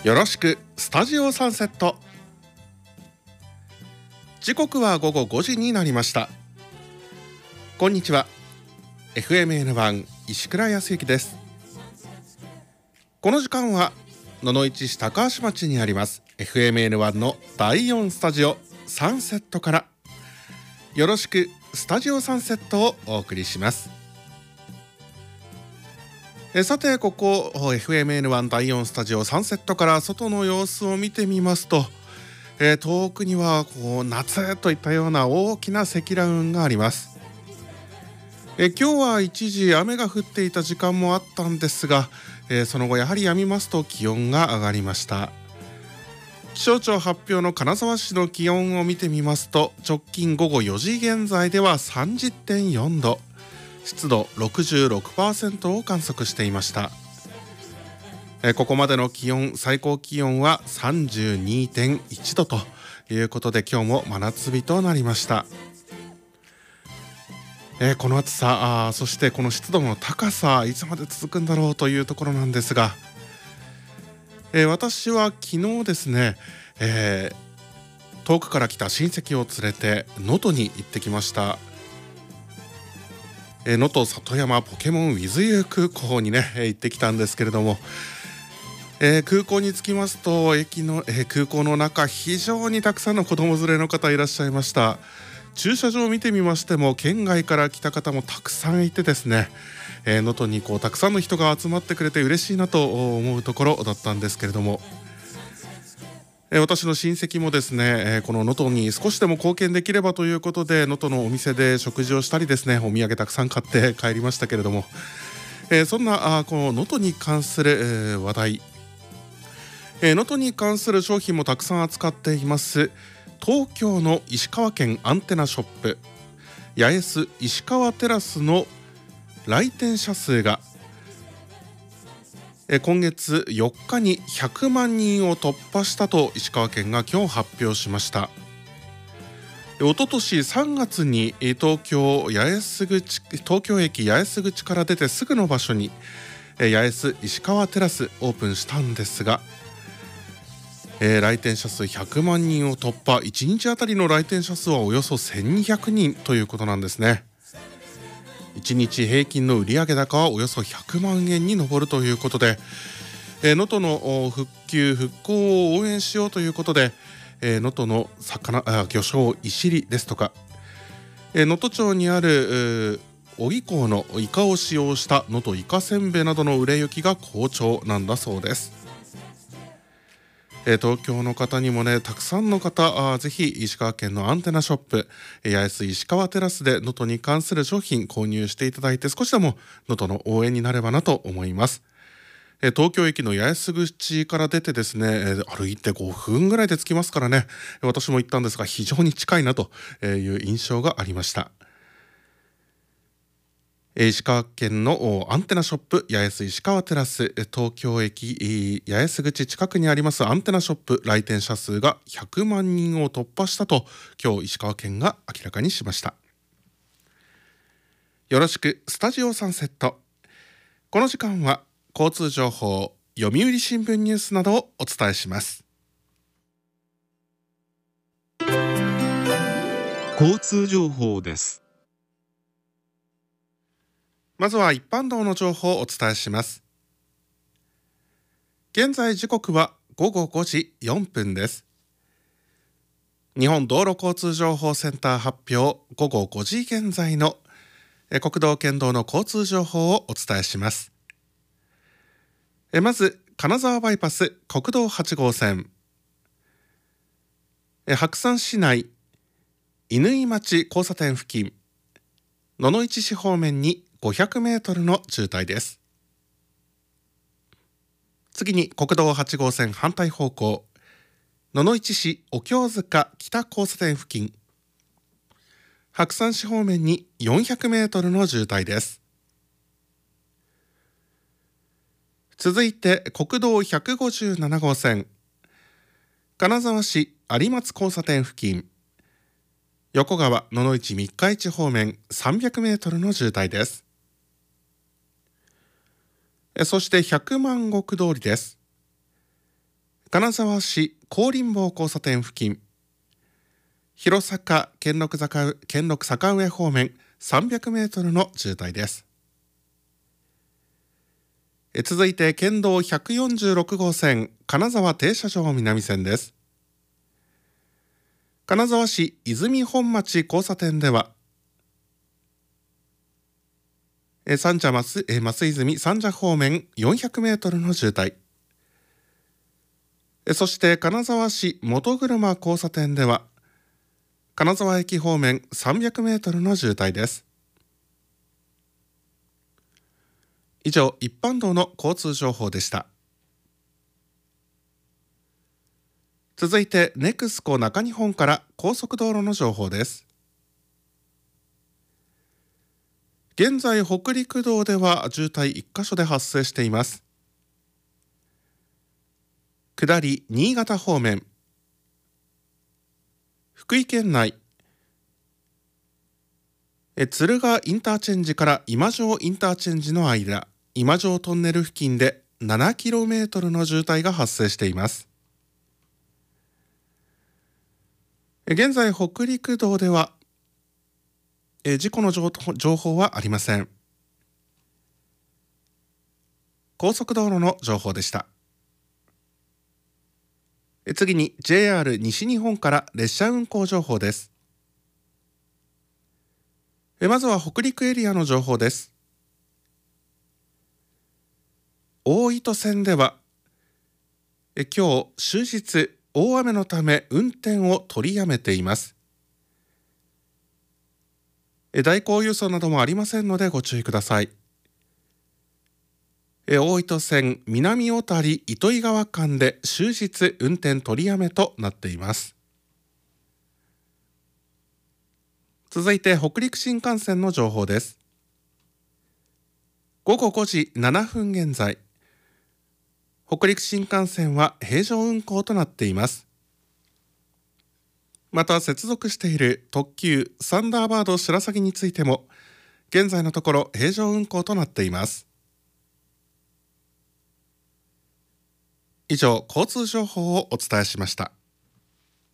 よろしくスタジオサンセット。時刻は午後5時になりました。こんにちは。 FMN1 石倉康之です。この時間は野々市市高橋町にあります FMN1 の第4スタジオサンセットからよろしくスタジオサンセットをお送りします。さて、ここ FMN1 第4スタジオサンセットから外の様子を見てみますと、遠くには夏といったような大きな積乱雲があります。今日は一時雨が降っていた時間もあったんですが、その後やはり止みますと気温が上がりました。気象庁発表の金沢市の気温を見てみますと、直近午後4時現在では 30.4 度、湿度 66% を観測していました。ここまでの気温、最高気温は 32.1 度ということで、今日も真夏日となりました。この暑さ、そしてこの湿度の高さ、いつまで続くんだろうというところなんですが、私は昨日ですね、遠くから来た親戚を連れて能登に行ってきました。能登里山ポケモン WithYou 空港にね、行ってきたんですけれども、空港に着きますと空港の中、非常にたくさんの子供連れの方いらっしゃいました。駐車場を見てみましても、県外から来た方もたくさんいてですね、能登にたくさんの人が集まってくれて嬉しいなと思うところだったんですけれども、私の親戚もですね、この能登に少しでも貢献できればということで、能登のお店で食事をしたりですね、お土産たくさん買って帰りましたけれども、そんなこの能登に関する、話題、能登に関する商品もたくさん扱っています東京の石川県アンテナショップ八重洲石川テラスの来店者数が今月4日に100万人を突破したと石川県が今日発表しました。おととし3月に東京駅八重洲口から出てすぐの場所に八重洲石川テラスオープンしたんですが、来店者数100万人を突破、1日あたりの来店者数はおよそ1200人ということなんですね。1日平均の売上高はおよそ100万円に上るということで、能登の復旧復興を応援しようということで、能登の魚礁いしりですとか、能登町にある小木港のイカを使用した能登イカせんべいなどの売れ行きが好調なんだそうです。東京の方にもね、たくさんの方、ぜひ石川県のアンテナショップ八重洲石川テラスで能登に関する商品購入していただいて、少しでも能登の応援になればなと思います。東京駅の八重洲口から出てですね、歩いて5分ぐらいで着きますからね、私も行ったんですが非常に近いなという印象がありました。石川県のアンテナショップ八重洲石川テラス、東京駅八重洲口近くにありますアンテナショップ、来店者数が100万人を突破したと今日石川県が明らかにしました。よろしくスタジオサンセット。この時間は交通情報、読売新聞ニュースなどをお伝えします。 交通情報です。 まずは一般道の情報をお伝えします。現在時刻は午後5時4分です。日本道路交通情報センター発表、午後5時現在の国道県道の交通情報をお伝えします。まず金沢バイパス国道8号線、白山市内乾町交差点付近、野々市市方面に500メートルの渋滞です。次に国道8号線反対方向、野々市市お経塚北交差点付近、白山市方面に400メートルの渋滞です。続いて国道157号線、金沢市有松交差点付近、横川野々市三日市方面300メートルの渋滞です。そして百万石通りです。 金沢市高林坊交差点付近、弘坂兼六坂上方面300メートルの渋滞です。続いて県道146号線金沢停車場南線です。金沢市泉本町交差点では三茶増泉三茶方面400メートルの渋滞。そして金沢市元車交差点では金沢駅方面300メートルの渋滞です。以上、一般道の交通情報でした。続いてネクスコ中日本から高速道路の情報です。現在北陸道では渋滞1カ所で発生しています。下り新潟方面、福井県内敦賀インターチェンジから今城インターチェンジの間、今城トンネル付近で 7km の渋滞が発生しています。現在北陸道では事故の情報はありません。高速道路の情報でした。次に JR 西日本から列車運行情報です。まずは北陸エリアの情報です。大糸線では今日終日大雨のため運転を取りやめています。代行輸送などもありませんのでご注意ください。大糸線南小谷糸魚川間で終日運転取りやめとなっています。続いて北陸新幹線の情報です。午後5時7分現在、北陸新幹線は平常運行となっています。また接続している特急サンダーバード白鷺についても現在のところ平常運行となっています。以上、交通情報をお伝えしました。